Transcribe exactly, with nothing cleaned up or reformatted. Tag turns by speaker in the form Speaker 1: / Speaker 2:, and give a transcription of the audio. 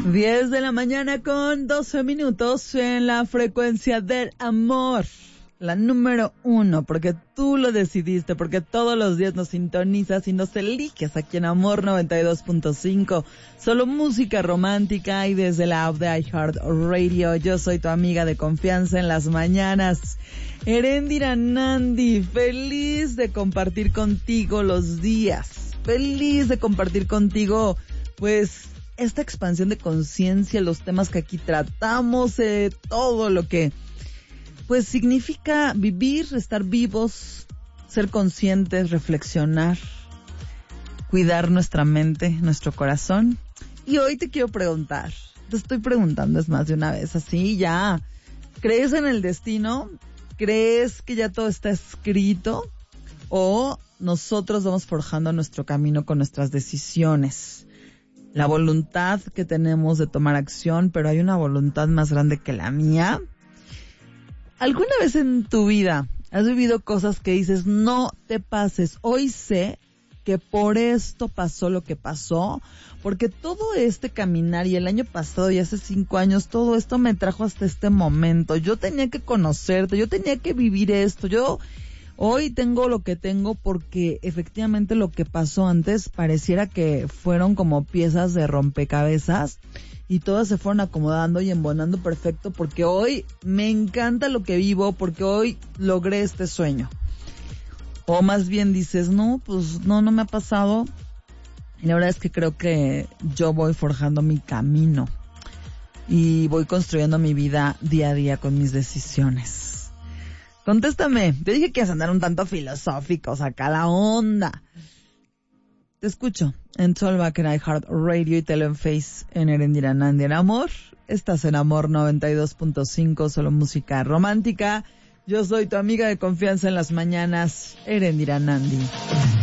Speaker 1: diez de la mañana con doce minutos en la frecuencia del amor. La número uno, porque tú lo decidiste, porque todos los días nos sintonizas y nos eliges aquí en Amor noventa y dos punto cinco. Solo música romántica y desde la app de iHeartRadio. Yo soy tu amiga de confianza en las mañanas, Erendira Nandi. Feliz de compartir contigo los días. Feliz de compartir contigo, pues, esta expansión de conciencia, los temas que aquí tratamos, eh, todo lo que pues significa vivir, estar vivos, ser conscientes, reflexionar, cuidar nuestra mente, nuestro corazón. Y hoy te quiero preguntar, te estoy preguntando es más de una vez, así ya, ¿crees en el destino? ¿Crees que ya todo está escrito? ¿O nosotros vamos forjando nuestro camino con nuestras decisiones? La voluntad que tenemos de tomar acción, pero hay una voluntad más grande que la mía. ¿Alguna vez en tu vida has vivido cosas que dices, no te pases? Hoy sé que por esto pasó lo que pasó, porque todo este caminar y el año pasado y hace cinco años, todo esto me trajo hasta este momento. Yo tenía que conocerte, yo tenía que vivir esto. Yo hoy tengo lo que tengo porque efectivamente lo que pasó antes pareciera que fueron como piezas de rompecabezas. Y todas se fueron acomodando y embonando perfecto porque hoy me encanta lo que vivo, porque hoy logré este sueño. O más bien dices, no, pues no, no me ha pasado. Y la verdad es que creo que yo voy forjando mi camino y voy construyendo mi vida día a día con mis decisiones. Contéstame, te dije que ibas a andar un tanto filosóficos acá la onda. Te escucho en Tollback en iHeartRadio y Telo en Face en Erendira Nandi en Amor. Estás en Amor noventa y dos punto cinco, solo música romántica. Yo soy tu amiga de confianza en las mañanas, Erendira Nandi.